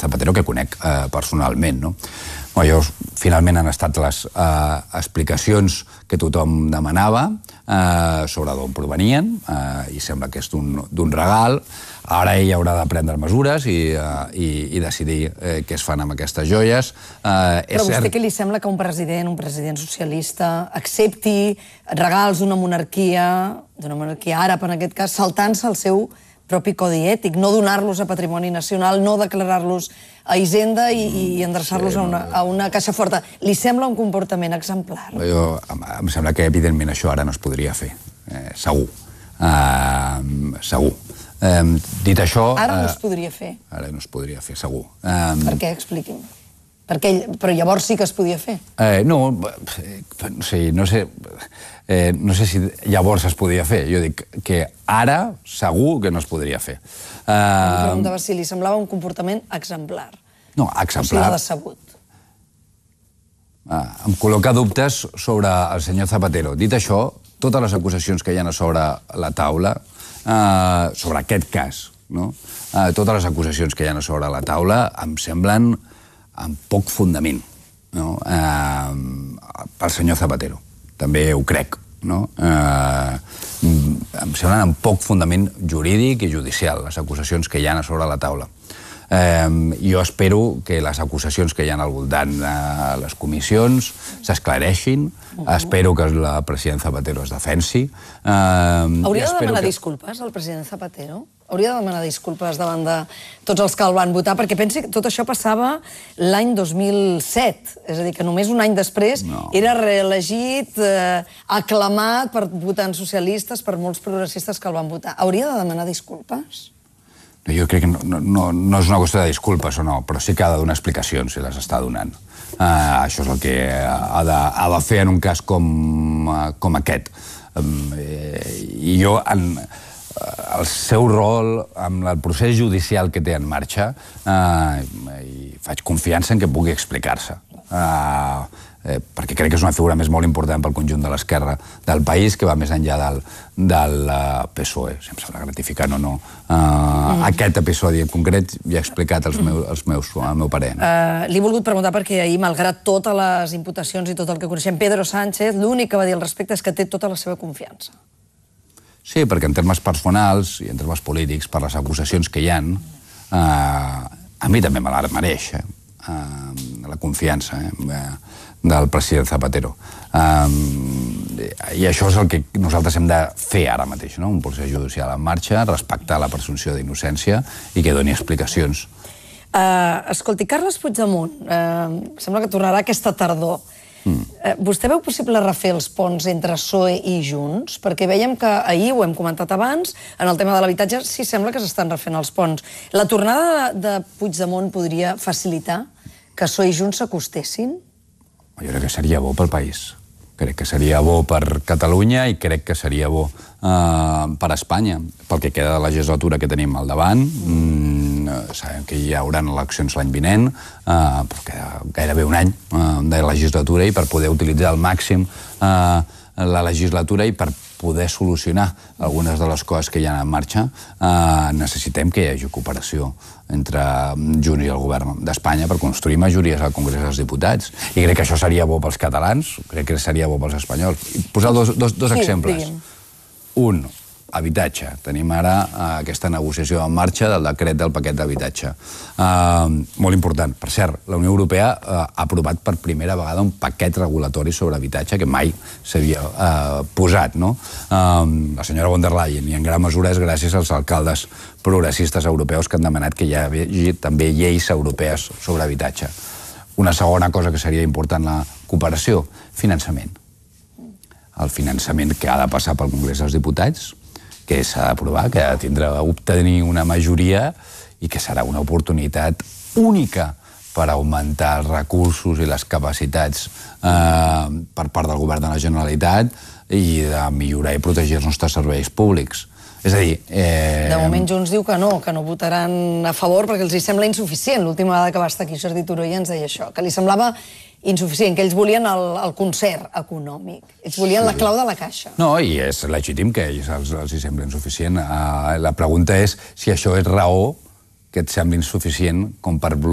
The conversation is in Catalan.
Zapatero, que conec personalment. Llavors, finalment han estat les explicacions que tothom demanava sobre d'on provenien, i sembla que és d'un regal. Ara ell haurà de prendre mesures i decidir què es fan amb aquestes joies. Però a vostè què li sembla que un president socialista, accepti regals d'una monarquia àrab, en aquest cas, saltant-se el seu propi codi ètic, no donar-los a patrimoni nacional, no declarar-los a Hisenda i endreçar-los a una caixa forta. Li sembla un comportament exemplar? Em sembla que, evidentment, això ara no es podria fer. Segur. Segur. Dit això... Ara no es podria fer? Ara no es podria fer, segur. Per què? Expliqui'm. Però llavors sí que es podia fer? No sé si llavors es podia fer. Jo dic que ara segur que no es podria fer. Em preguntava si li semblava un comportament exemplar. No, exemplar... O sigui, decebut. Em col·loca dubtes sobre el senyor Zapatero. Dit això, totes les acusacions que hi ha sobre la taula, sobre aquest cas, totes les acusacions que hi ha sobre la taula em semblen amb poc fundament pel senyor Zapatero. També ho crec. Em semblen amb poc fundament jurídic i judicial les acusacions que hi ha sobre la taula. Jo espero que les acusacions que hi ha al voltant de les comissions s'esclareixin. Espero que el president Zapatero es defensi. Hauria de demanar disculpes al president Zapatero? Hauria de demanar disculpes davant de tots els que el van votar? Perquè pensi que tot això passava l'any 2007. És a dir, que només un any després era reelegit, aclamat per votants socialistes, per molts progressistes que el van votar. Hauria de demanar disculpes? Jo crec que no és una qüestió de disculpes o no, però sí que ha de donar explicacions si les està donant. Això és el que ha de fer en un cas com aquest. I jo, el seu rol amb el procés judicial que té en marxa, faig confiança en que pugui explicar-se. Perquè crec que és una figura molt important pel conjunt de l'esquerra del país, que va més enllà del PSOE. Si em sembla gratificant o no. Aquest episodi en concret ja he explicat el meu parer. Li he volgut preguntar perquè ahir, malgrat totes les imputacions i tot el que coneixem, Pedro Sánchez, l'únic que va dir al respecte és que té tota la seva confiança. Sí, perquè en termes personals i en termes polítics, per les acusacions que hi ha, a mi també me la mereix la confiança del president Zapatero. I això és el que nosaltres hem de fer ara mateix, un procés judicial en marxa, respectar la presumpció d'innocència i que doni explicacions. Escolti, Carles Puigdemont, sembla que tornarà aquesta tardor. Vostè veu possible refer els ponts entre PSOE i Junts? Perquè veiem que ahir, ho hem comentat abans, en el tema de l'habitatge sí sembla que s'estan refent els ponts. La tornada de Puigdemont podria facilitar que PSOE i Junts s'acostessin? Jo crec que seria bo pel país. Crec que seria bo per Catalunya i crec que seria bo per Espanya. Pel que queda de la legislatura que tenim al davant, sabem que hi haurà eleccions l'any vinent, però queda gairebé un any de legislatura i per poder utilitzar al màxim la legislatura i per poder solucionar algunes de les coses que hi ha en marxa, necessitem que hi hagi cooperació entre Junts i el govern d'Espanya per construir majories al Congrés dels Diputats. I crec que això seria bo pels catalans, crec que seria bo pels espanyols. Posar dos exemples. Un, habitatge. Tenim ara aquesta negociació en marxa del decret del paquet d'habitatge. Molt important. Per cert, la Unió Europea ha aprovat per primera vegada un paquet regulatori sobre habitatge que mai s'havia posat. La senyora von der Leyen, i en gran mesura és gràcies als alcaldes progressistes europeus que han demanat que hi hagi també lleis europees sobre habitatge. Una segona cosa que seria important, la cooperació, finançament. El finançament que ha de passar pel Congrés dels Diputats, que s'ha d'aprovar, que ha d'obtenir una majoria i que serà una oportunitat única per augmentar els recursos i les capacitats per part del govern de la Generalitat i de millorar i protegir els nostres serveis públics. És a dir... De moment Junts diu que no votaran a favor perquè els hi sembla insuficient. L'última vegada que va estar aquí Jordi Turull ens deia això, que li semblava insuficient, que ells volien el concert econòmic. Ells volien la clau de la caixa. No, i és legítim que a ells els hi sembli insuficient. La pregunta és si això és raó que et sembli insuficient com per bloquejar